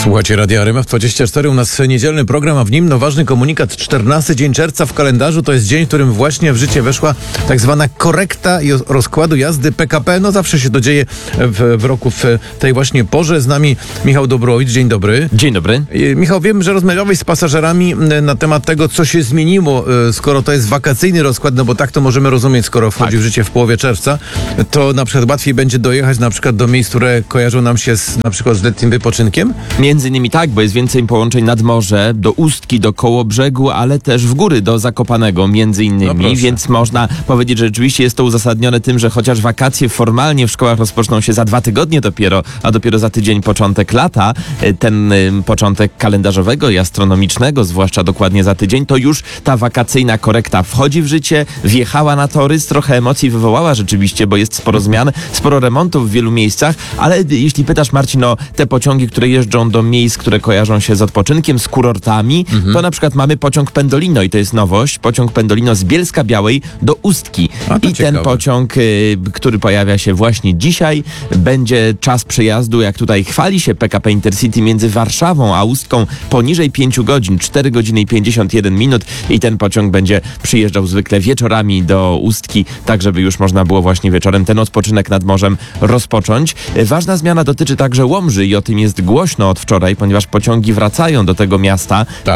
Słuchajcie Radia RMF24, u nas niedzielny program, a w nim ważny komunikat. 14 dzień czerwca w kalendarzu to jest dzień, w którym właśnie w życie weszła tak zwana korekta rozkładu jazdy PKP. No zawsze się to dzieje w roku w tej właśnie porze. Z nami Michał Dobrowicz. Dzień dobry. Dzień dobry. Michał, wiem, że rozmawiałeś z pasażerami na temat tego, co się zmieniło, skoro to jest wakacyjny rozkład, no bo tak to możemy rozumieć, skoro wchodzi w życie w połowie czerwca, to na przykład łatwiej będzie dojechać na przykład do miejsc, które kojarzą nam się na przykład z letnim wypoczynkiem? Między innymi tak, bo jest więcej połączeń nad morze, do Ustki, do Kołobrzegu, ale też w góry, do Zakopanego między innymi, no więc można powiedzieć, że rzeczywiście jest to uzasadnione tym, że chociaż wakacje formalnie w szkołach rozpoczną się za 2 tygodnie dopiero, a dopiero za tydzień początek lata, ten początek kalendarzowego i astronomicznego, zwłaszcza dokładnie za tydzień, to już ta wakacyjna korekta wchodzi w życie, wjechała na tory, trochę emocji wywołała rzeczywiście, bo jest sporo zmian, sporo remontów w wielu miejscach, ale jeśli pytasz, Marcin, o te pociągi, które jeżdżą do miejsc, które kojarzą się z odpoczynkiem, z kurortami, to na przykład mamy pociąg Pendolino i to jest nowość, pociąg Pendolino z Bielska-Białej do Ustki. I ten pociąg, który pojawia się właśnie dzisiaj, będzie czas przejazdu, jak tutaj chwali się PKP Intercity, między Warszawą a Ustką poniżej 5 godzin, 4 godziny i 51 minut i ten pociąg będzie przyjeżdżał zwykle wieczorami do Ustki, tak żeby już można było właśnie wieczorem ten odpoczynek nad morzem rozpocząć. Ważna zmiana dotyczy także Łomży i o tym jest głośno od wczoraj, ponieważ pociągi wracają do tego miasta po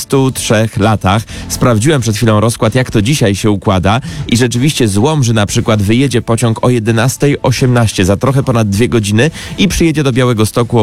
33 latach. Sprawdziłem przed chwilą rozkład, jak to dzisiaj się układa i rzeczywiście z Łomży na przykład wyjedzie pociąg o 11:18 za trochę ponad 2 godziny i przyjedzie do Białegostoku o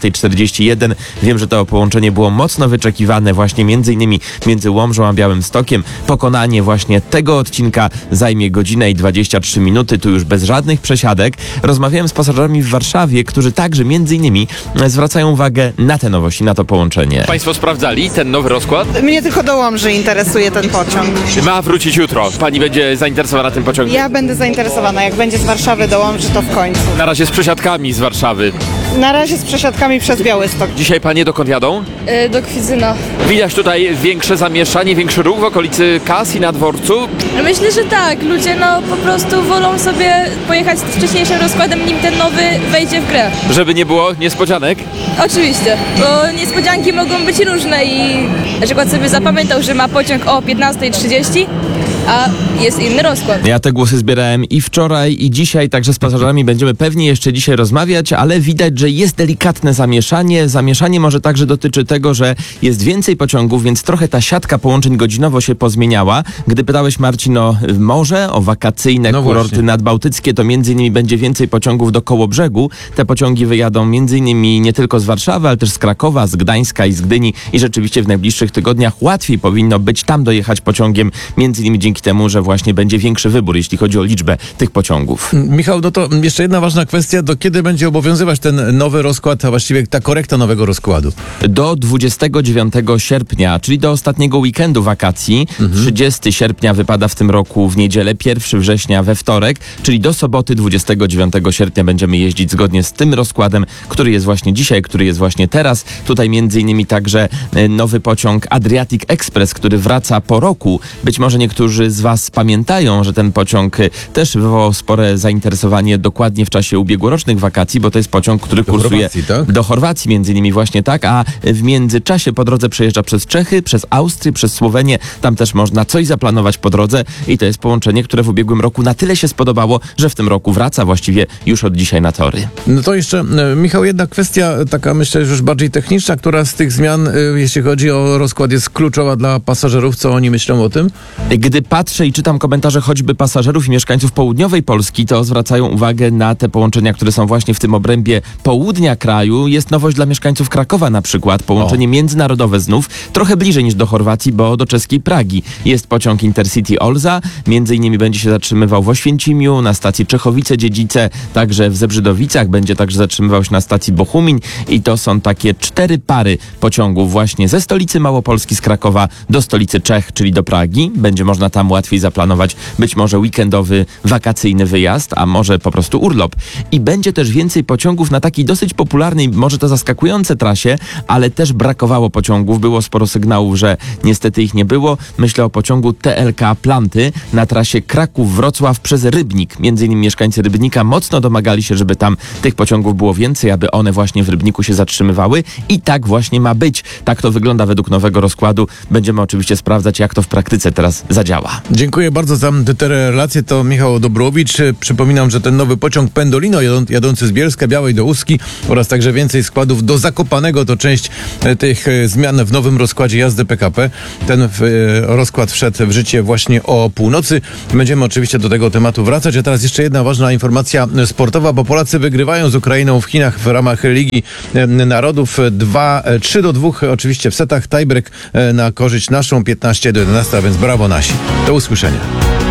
12:41. Wiem, że to połączenie było mocno wyczekiwane właśnie między innymi między Łomżą a Białymstokiem. Pokonanie właśnie tego odcinka zajmie godzinę i 23 minuty, tu już bez żadnych przesiadek. Rozmawiałem z pasażerami w Warszawie, którzy także między innymi zwracają uwagę na te nowości, na to połączenie. Państwo sprawdzali ten nowy rozkład? Mnie tylko do Łomży interesuje ten pociąg. Ma wrócić jutro. Pani będzie zainteresowana tym pociągiem? Ja będę zainteresowana. Jak będzie z Warszawy do Łomży, to w końcu. Na razie z przesiadkami z Warszawy. Na razie z przesiadkami przez Białystok. Dzisiaj panie dokąd jadą? Do Kwidzyna. Widać tutaj większe zamieszanie, większy ruch w okolicy kas i na dworcu? Myślę, że tak. Ludzie po prostu wolą sobie pojechać z wcześniejszym rozkładem, nim ten nowy wejdzie w grę. Żeby nie było niespodzianek? Oczywiście, bo niespodzianki mogą być różne i na przykład sobie zapamiętał, że ma pociąg o 15:30, a jest inny rozkład. Ja te głosy zbierałem i wczoraj, i dzisiaj, także z pasażerami będziemy pewnie jeszcze dzisiaj rozmawiać, ale widać, że jest delikatne zamieszanie. Zamieszanie może także dotyczy tego, że jest więcej pociągów, więc trochę ta siatka połączeń godzinowo się pozmieniała. Gdy pytałeś, Marcin, o morze, o wakacyjne kurorty nadbałtyckie, to między innymi będzie więcej pociągów do Kołobrzegu. Te pociągi wyjadą między innymi nie tylko z Warszawy, ale też z Krakowa, z Gdańska i z Gdyni i rzeczywiście w najbliższych tygodniach łatwiej powinno być tam dojechać pociągiem, między innymi dzięki temu, że właśnie będzie większy wybór, jeśli chodzi o liczbę tych pociągów. Michał, no to jeszcze jedna ważna kwestia, do kiedy będzie obowiązywać ten nowy rozkład, a właściwie ta korekta nowego rozkładu? Do 29 sierpnia, czyli do ostatniego weekendu wakacji. 30 sierpnia wypada w tym roku w niedzielę, 1 września we wtorek, czyli do soboty 29 sierpnia będziemy jeździć zgodnie z tym rozkładem, który jest właśnie dzisiaj, który jest właśnie teraz. Tutaj między innymi także nowy pociąg Adriatic Express, który wraca po roku. Być może niektórzy z Was pamiętają, że ten pociąg też wywołał spore zainteresowanie dokładnie w czasie ubiegłorocznych wakacji, bo to jest pociąg, który kursuje do Chorwacji między innymi właśnie tak, a w międzyczasie po drodze przejeżdża przez Czechy, przez Austrię, przez Słowenię. Tam też można coś zaplanować po drodze i to jest połączenie, które w ubiegłym roku na tyle się spodobało, że w tym roku wraca właściwie już od dzisiaj na tory. No to jeszcze, Michał, jedna kwestia taka, myślę, że już bardziej techniczna, która z tych zmian, jeśli chodzi o rozkład, jest kluczowa dla pasażerów. Co oni myślą o tym? Gdy patrzę i czytam komentarze choćby pasażerów i mieszkańców południowej Polski, to zwracają uwagę na te połączenia, które są właśnie w tym obrębie południa kraju. Jest nowość dla mieszkańców Krakowa na przykład, połączenie międzynarodowe znów, trochę bliżej niż do Chorwacji, bo do czeskiej Pragi. Jest pociąg Intercity Olza, między innymi będzie się zatrzymywał w Oświęcimiu, na stacji Czechowice-Dziedzice, także w Zebrzydowicach, będzie także zatrzymywał się na stacji Bochumiń i to są takie 4 pary pociągów właśnie ze stolicy Małopolski, z Krakowa do stolicy Czech, czyli do Pragi. Będzie można tam tam łatwiej zaplanować być może weekendowy, wakacyjny wyjazd, a może po prostu urlop. I będzie też więcej pociągów na takiej dosyć popularnej, może to zaskakujące trasie, ale też brakowało pociągów. Było sporo sygnałów, że niestety ich nie było. Myślę o pociągu TLK Planty na trasie Kraków-Wrocław przez Rybnik. Między innymi mieszkańcy Rybnika mocno domagali się, żeby tam tych pociągów było więcej, aby one właśnie w Rybniku się zatrzymywały i tak właśnie ma być. Tak to wygląda według nowego rozkładu. Będziemy oczywiście sprawdzać, jak to w praktyce teraz zadziała. Dziękuję bardzo za te relacje. To Michał Dobrowicz. Przypominam, że ten nowy pociąg Pendolino jadący z Bielska Białej do Ustki oraz także więcej składów do Zakopanego to część tych zmian w nowym rozkładzie jazdy PKP. Ten rozkład wszedł w życie właśnie o północy. Będziemy oczywiście do tego tematu wracać. A teraz jeszcze jedna ważna informacja sportowa, bo Polacy wygrywają z Ukrainą w Chinach w ramach Ligi Narodów 3-2 oczywiście w setach. Tiebreak na korzyść naszą 15-11, a więc brawo nasi. Do usłyszenia.